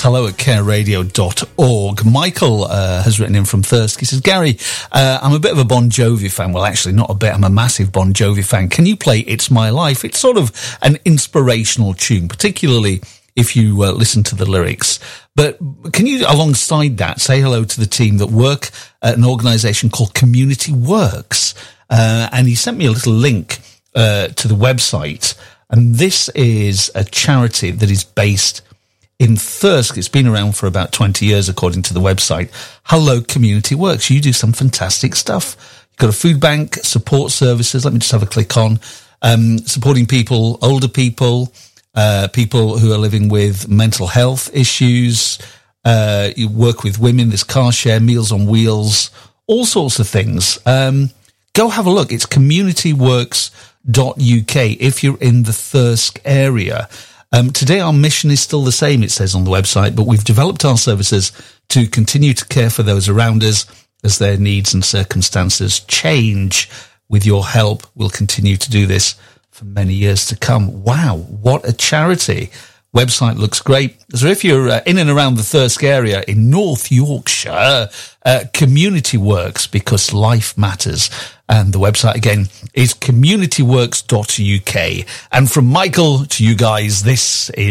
hello@careradio.org. Michael has written in from Thirsk. He says, Gary, I'm a bit of a Bon Jovi fan. Well, actually, not a bit. I'm a massive Bon Jovi fan. Can you play It's My Life? It's sort of an inspirational tune, particularly if you listen to the lyrics. But can you, alongside that, say hello to the team that work at an organisation called Community Works? And he sent me a little link to the website. And this is a charity that is based in Thirsk. It's been around for about 20 years, according to the website. Hello Community Works. You do some fantastic stuff. You've got a food bank, support services. Let me just have a click on. Supporting people, older people, people who are living with mental health issues. You work with women. There's car share, Meals on Wheels, all sorts of things. Go have a look. It's communityworks.uk if you're in the Thirsk area. Today our mission is still the same, it says on the website, but we've developed our services to continue to care for those around us as their needs and circumstances change. With your help, we'll continue to do this for many years to come. Wow, what a charity. Website looks great. So if you're in and around the Thirsk area in North Yorkshire, Community Works, because life matters. And the website again is communityworks.uk. And from Michael to you guys, this is